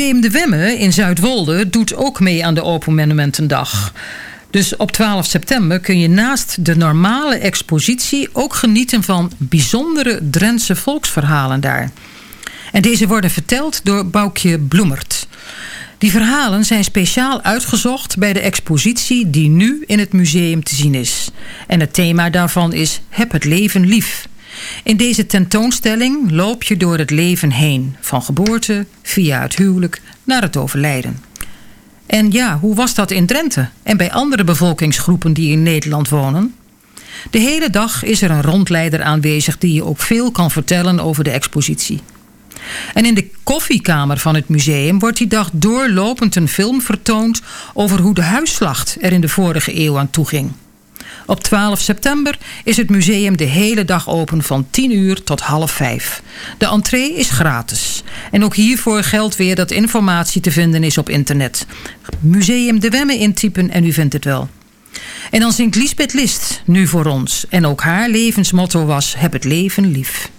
Museum de Wemme in Zuidwolde doet ook mee aan de Open Monumentendag. Dus op 12 september kun je naast de normale expositie ook genieten van bijzondere Drentse volksverhalen daar. En deze worden verteld door Boukje Bloemert. Die verhalen zijn speciaal uitgezocht bij de expositie die nu in het museum te zien is. En het thema daarvan is Heb het leven lief. In deze tentoonstelling loop je door het leven heen. Van geboorte, via het huwelijk, naar het overlijden. En ja, hoe was dat in Drenthe en bij andere bevolkingsgroepen die in Nederland wonen? De hele dag is er een rondleider aanwezig die je ook veel kan vertellen over de expositie. En in de koffiekamer van het museum wordt die dag doorlopend een film vertoond over hoe de huisslacht er in de vorige eeuw aan toe ging. Op 12 september is het museum de hele dag open van 10 uur tot 4:30. De entree is gratis. En ook hiervoor geldt weer dat informatie te vinden is op internet. Museum de Wemme intypen en u vindt het wel. En dan zingt Liesbeth List nu voor ons. En ook haar levensmotto was: heb het leven lief.